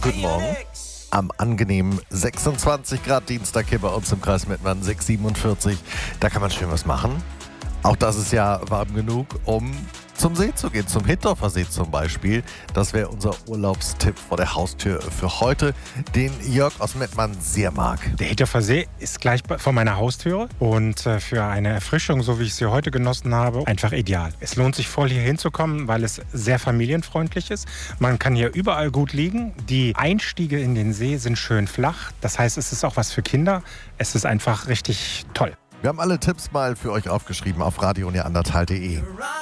Guten Morgen. Am angenehmen 26 Grad Dienstag hier bei uns im Kreis Mettmann, 6,47. Da kann man schön was machen. Auch das ist ja warm genug, um zum See zu gehen, zum Hittorfer See zum Beispiel. Das wäre unser Urlaubstipp vor der Haustür für heute, den Jörg aus Mettmann sehr mag. Der Hittorfer See ist gleich vor meiner Haustüre und für eine Erfrischung, so wie ich sie heute genossen habe, einfach ideal. Es lohnt sich voll hier hinzukommen, weil es sehr familienfreundlich ist. Man kann hier überall gut liegen. Die Einstiege in den See sind schön flach. Das heißt, es ist auch was für Kinder. Es ist einfach richtig toll. Wir haben alle Tipps mal für euch aufgeschrieben auf radioneandertal.de.